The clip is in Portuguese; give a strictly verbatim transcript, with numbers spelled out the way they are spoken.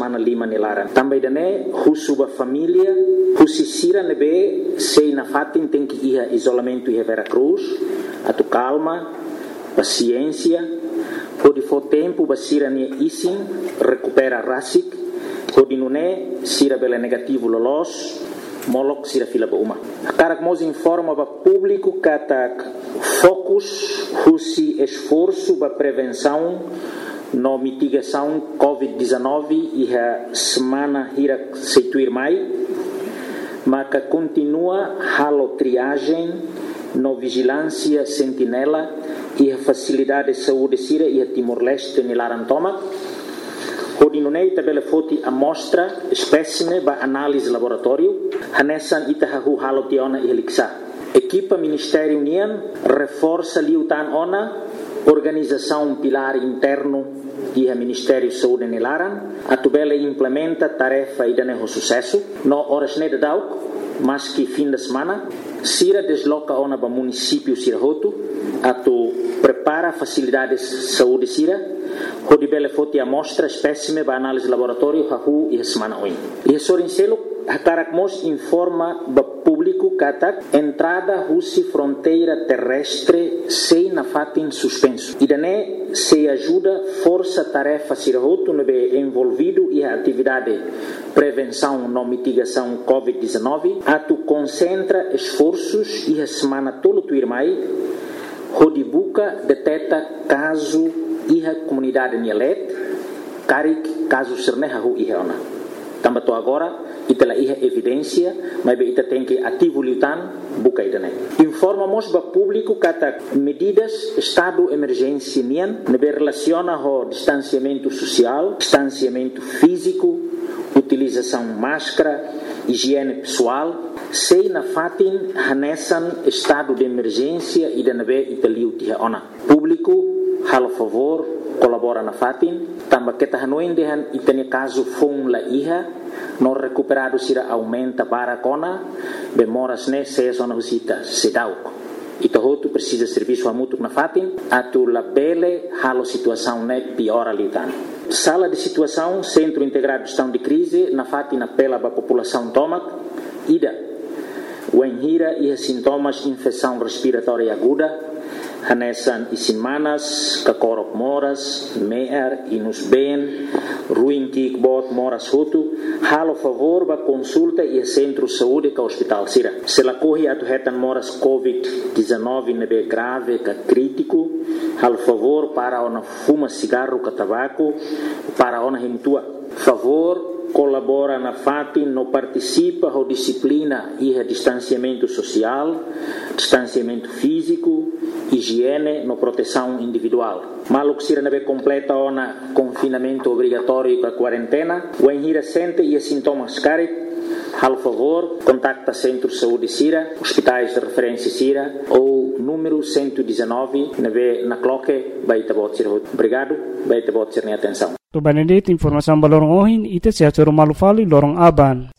semana lima nilaran. Também dane husuba família, husisira nebe sei na fatin tem que ir isolamento e Vera Cruz, atu calma, paciência, pode for tempo basira ni isin recupera rasik, pode nune sira bela negativo lolos, molok sira fila ba uma. Karak mos informa ba público katak fokus husi esforço ba prevenção no mitigação covid dezenove e a semana hira seituir mai, maka continua halo triagem no vigilância sentinela e a facilidade de saúde sira e a Timor-Leste nilaran toma. Hodinunei tabela foti amostra espécime ba análise laboratório hanesan itahahu halo tiona e heliksa. Equipa Ministério União reforça liutan ona organização pilar interno e a Ministério Saúde nilaran atubela implementa tarefa idaneho sucesso no horas neda dauk mas que fim de semana sira desloca ona ba município sirahoto atu prepara facilidades saúde sira hodi bele foti amostra espécime ba análise laboratório hahu e semana oin e sorincelo hakarak mos informa ba público katak entrada husi fronteira terrestre sei na fatin suspenso idane se ajuda força tarefa sirahoto nebe envolvido e a atividade prevenção no mitigação covid dezenove atu concentra esforços e a semana tolo tuirmai hodi buka deteta caso e a comunidade nielet karik caso serne hahu e ona tamba to agora itala iha evidência mas be ita tem que ativo litan buka idane informamos ba público kata medidas estado emergência nian nebe relaciona ho distanciamento social distanciamento físico utilização máscara higiene pessoal sei na fatin hanesan estado de emergência e danabe italiu tiha ona público halo favor colabora na fatin tamba kita hanuin dehan itani caso fung la iha no recuperado sira aumenta para kona bemoras ne se zona visita sedauk ita hotu precisa serviço amutuk na fatin atu la bele halo situação ne piora litan sala de situação centro integrado de gestão de crise na fatin apela ba população tomak ida wenhira e sintomas infecção respiratória aguda hanesan isin manas, kakorok moras, meer, inus ben, ruim kikbot moras hutu, halo favor ba consulta e centro saúde ka hospital sira. Se la corri atu hetan moras covid dezenove nebe grave ka crítico, halo favor para ona fuma cigarro ka tabaco, para ona himtua. Favor colabora na fatin no participa ho disciplina e distanciamento social, distanciamento físico, higiene no proteção individual. Maluk sira nabe completa ona confinamento obrigatório com a quarentena, o enhira sente e sintomas carik, hal favor, contacta centro de saúde sira, hospitais de referência sira ou número cento e dezenove nabe na cloque baita bot sira. Obrigado, baita bot sira atenção. To Benedict informação balorong ohin ite sia cero malufali lorong aban.